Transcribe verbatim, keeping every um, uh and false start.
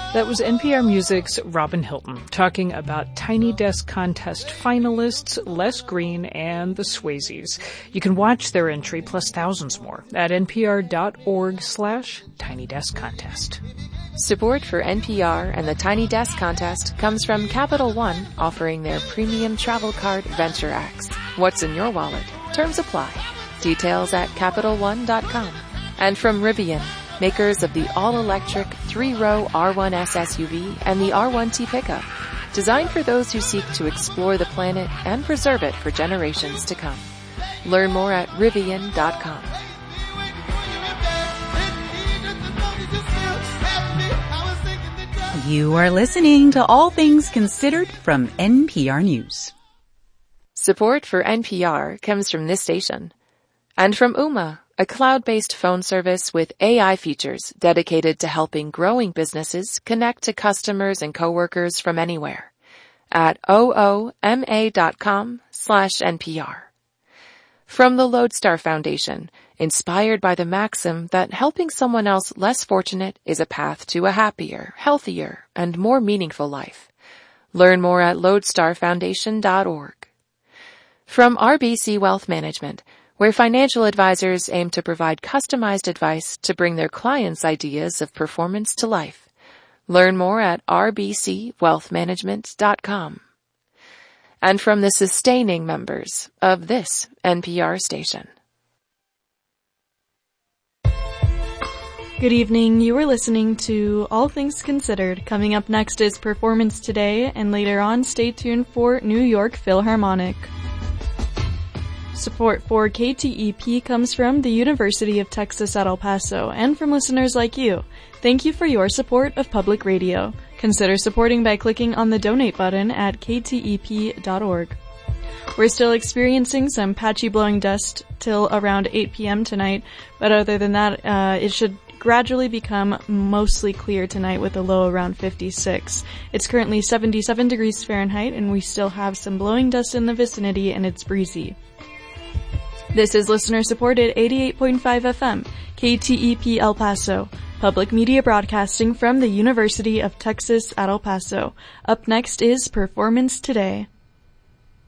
That was N P R Music's Robin Hilton talking about Tiny Desk Contest finalists Les Green and the Swayzes. You can watch their entry plus thousands more at npr.org slash Tiny Desk Contest. Support for N P R and the Tiny Desk Contest comes from Capital One, offering their premium travel card Venture X. What's in your wallet? Terms apply. Details at Capital One dot com. And from Rivian, makers of the all-electric three-row R one S S U V and the R one T pickup, designed for those who seek to explore the planet and preserve it for generations to come. Learn more at Rivian dot com. You are listening to All Things Considered from N P R News. Support for N P R comes from this station. And from Ooma, a cloud-based phone service with A I features dedicated to helping growing businesses connect to customers and coworkers from anywhere. At ooma.com slash NPR. From the Lodestar Foundation, inspired by the maxim that helping someone else less fortunate is a path to a happier, healthier, and more meaningful life. Learn more at lodestar foundation dot org. From R B C Wealth Management, where financial advisors aim to provide customized advice to bring their clients' ideas of performance to life. Learn more at r b c wealth management dot com. And from the sustaining members of this N P R station. Good evening. You are listening to All Things Considered. Coming up next is Performance Today, and later on, stay tuned for New York Philharmonic. Support for K T E P comes from the University of Texas at El Paso and from listeners like you. Thank you for your support of public radio. Consider supporting by clicking on the donate button at k t e p dot org. We're still experiencing some patchy blowing dust till around eight p.m. tonight, but other than that, uh, it should gradually become mostly clear tonight with a low around fifty-six. It's currently seventy-seven degrees Fahrenheit, and we still have some blowing dust in the vicinity, and it's breezy. This is listener-supported eighty-eight point five F M, K T E P El Paso, public media broadcasting from the University of Texas at El Paso. Up next is Performance Today.